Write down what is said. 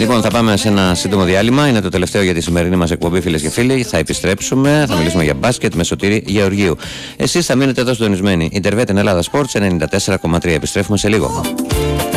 Λοιπόν, θα πάμε σε ένα σύντομο διάλειμμα. Είναι το τελευταίο για τη σημερινή μας εκπομπή, φίλες και φίλοι. Θα επιστρέψουμε, θα μιλήσουμε για μπάσκετ με Σωτήρη Γεωργίου. Εσείς θα μείνετε εδώ συντονισμένοι. Ιντερβέτ Ελλάδα Sports 94,3. Επιστρέφουμε σε λίγο.